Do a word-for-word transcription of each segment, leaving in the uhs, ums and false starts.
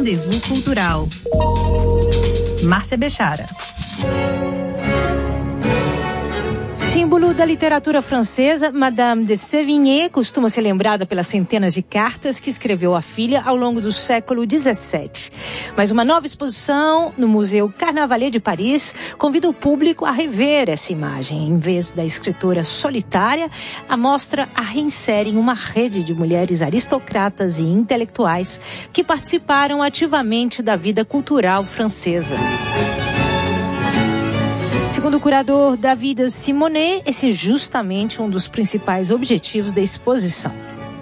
Rendezvous Cultural. Márcia Bechara. Símbolo da literatura francesa, Madame de Sévigné costuma ser lembrada pelas centenas de cartas que escreveu à filha ao longo do século dezessete. Mas uma nova exposição no Museu Carnavalet de Paris convida o público a rever essa imagem. Em vez da escritora solitária, a mostra a reinsere em uma rede de mulheres aristocratas e intelectuais que participaram ativamente da vida cultural francesa. Segundo o curador David Simonet, esse é justamente um dos principais objetivos da exposição.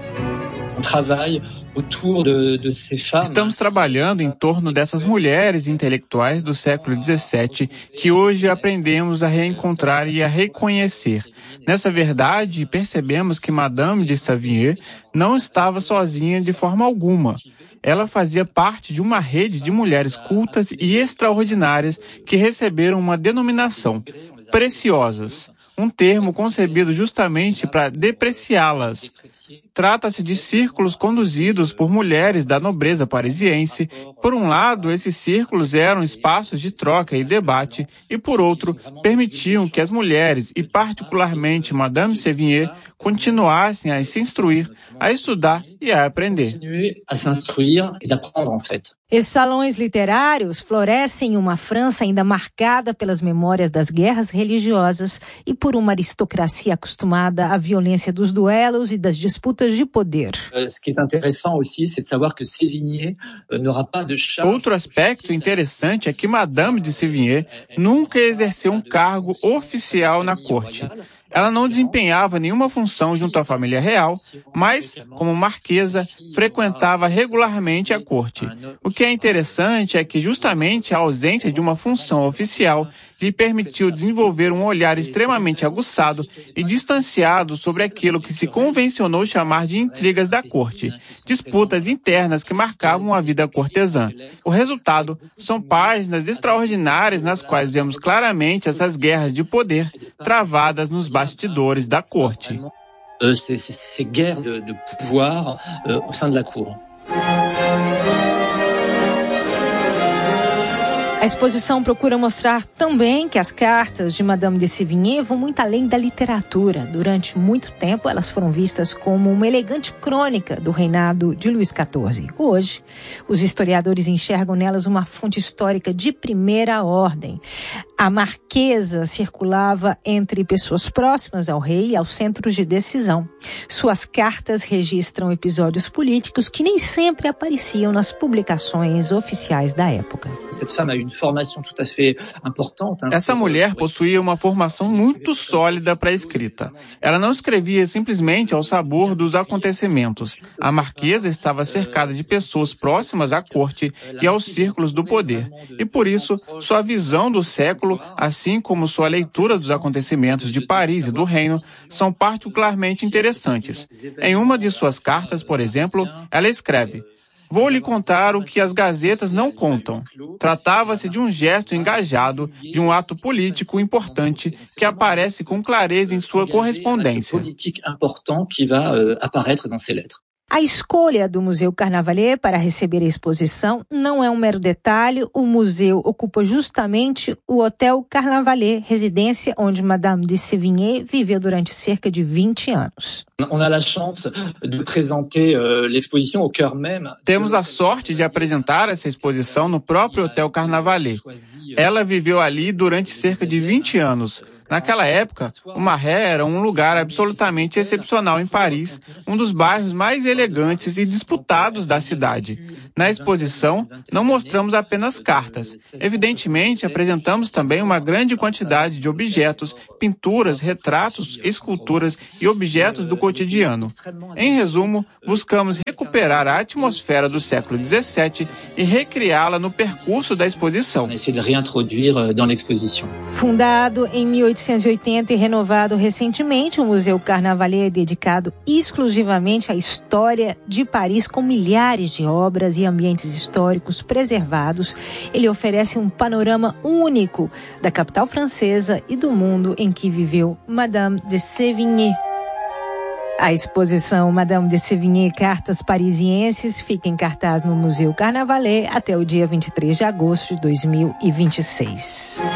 Estamos trabalhando em torno dessas mulheres intelectuais do século dezessete que hoje aprendemos a reencontrar e a reconhecer. Nessa verdade, percebemos que Madame de Sévigné não estava sozinha de forma alguma. Ela fazia parte de uma rede de mulheres cultas e extraordinárias que receberam uma denominação, preciosas, um termo concebido justamente para depreciá-las. Trata-se de círculos conduzidos por mulheres da nobreza parisiense. Por um lado, esses círculos eram espaços de troca e debate, e por outro, permitiam que as mulheres, e particularmente Madame de Sévigné, continuassem a se instruir, a estudar e a aprender. Esses salões literários florescem em uma França ainda marcada pelas memórias das guerras religiosas e por uma aristocracia acostumada à violência dos duelos e das disputas de poder. Outro aspecto interessante é que Madame de Sévigné nunca exerceu um cargo oficial na corte. Ela não desempenhava nenhuma função junto à família real, mas, como marquesa, frequentava regularmente a corte. O que é interessante é que justamente a ausência de uma função oficial lhe permitiu desenvolver um olhar extremamente aguçado e distanciado sobre aquilo que se convencionou chamar de intrigas da corte, disputas internas que marcavam a vida cortesã. O resultado são páginas extraordinárias nas quais vemos claramente essas guerras de poder travadas nos bastidores da corte. Ces guerres de, de pouvoir euh, au sein de la cour. A exposição procura mostrar também que as cartas de Madame de Sévigné vão muito além da literatura. Durante muito tempo, elas foram vistas como uma elegante crônica do reinado de Luís quatorze. Hoje, os historiadores enxergam nelas uma fonte histórica de primeira ordem. A marquesa circulava entre pessoas próximas ao rei e aos centros de decisão. Suas cartas registram episódios políticos que nem sempre apareciam nas publicações oficiais da época. Essa mulher possuía uma formação muito sólida para a escrita. Ela não escrevia simplesmente ao sabor dos acontecimentos. A marquesa estava cercada de pessoas próximas à corte e aos círculos do poder. E por isso, sua visão do século, assim como sua leitura dos acontecimentos de Paris e do reino, são particularmente interessantes. Em uma de suas cartas, por exemplo, ela escreve: "Vou lhe contar o que as gazetas não contam." Tratava-se de um gesto engajado, de um ato político importante que aparece com clareza em sua correspondência. A escolha do Museu Carnavalet para receber a exposição não é um mero detalhe. O museu ocupa justamente o Hotel Carnavalet, residência onde Madame de Sévigné viveu durante cerca de vinte anos. Temos a sorte de apresentar essa exposição no próprio Hotel Carnavalet. Ela viveu ali durante cerca de vinte anos. Naquela época, o Marais era um lugar absolutamente excepcional em Paris, um dos bairros mais elegantes e disputados da cidade. Na exposição, não mostramos apenas cartas. Evidentemente, apresentamos também uma grande quantidade de objetos, pinturas, retratos, esculturas e objetos do cotidiano. Em resumo, buscamos recuperar a atmosfera do século dezessete e recriá-la no percurso da exposição. Fundado em mil oitocentos e oitenta e renovado recentemente, o Museu Carnavalet é dedicado exclusivamente à história de Paris, com milhares de obras e ambientes históricos preservados. Ele oferece um panorama único da capital francesa e do mundo em que viveu Madame de Sévigné. A exposição Madame de Sévigné Cartas Parisienses fica em cartaz no Museu Carnavalet até o dia vinte e três de agosto de dois mil e vinte e seis.